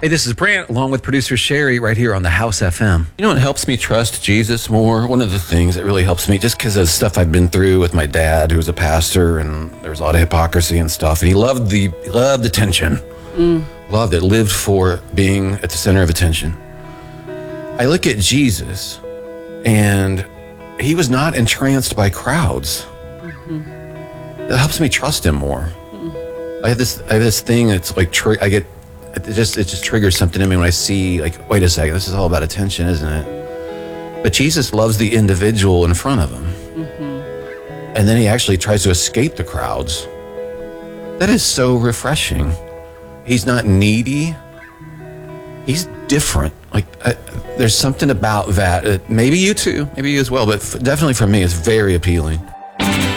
Hey, this is Brant, along with producer Sherry, right here on the House FM. You know what helps me trust Jesus more? One of the things that really helps me, just because of stuff I've been through with my dad, who was a pastor, and there was a lot of hypocrisy and stuff, and he loved the attention. Loved it, lived for being at the center of attention. I look at Jesus, and he was not entranced by crowds. That helps me trust him more. I have this thing that's like, it just triggers something in me when I see, like, wait a second, this is all about attention, isn't it? But Jesus loves the individual in front of him. And then he actually tries to escape the crowds. That is so refreshing. He's not needy. He's different. Like, there's something about that. Maybe you too, maybe you as well, but definitely for me, it's very appealing.